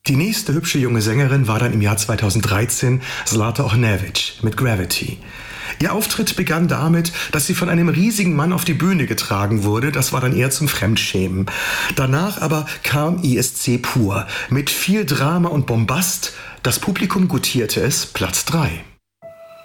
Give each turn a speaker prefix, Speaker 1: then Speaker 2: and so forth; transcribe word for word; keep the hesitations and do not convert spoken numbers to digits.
Speaker 1: Die nächste hübsche junge Sängerin war dann im Jahr zweitausenddreizehn Zlata Ohnewicz mit Gravity. Ihr Auftritt begann damit, dass sie von einem riesigen Mann auf die Bühne getragen wurde. Das war dann eher zum Fremdschämen. Danach aber kam I S C pur mit viel Drama und Bombast. Das Publikum gutierte es Platz drei.